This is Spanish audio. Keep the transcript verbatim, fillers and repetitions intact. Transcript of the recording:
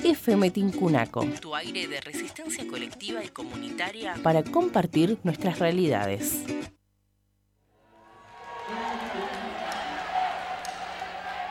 F M Tincunaco, Tu aire de resistencia colectiva y comunitaria para compartir nuestras realidades.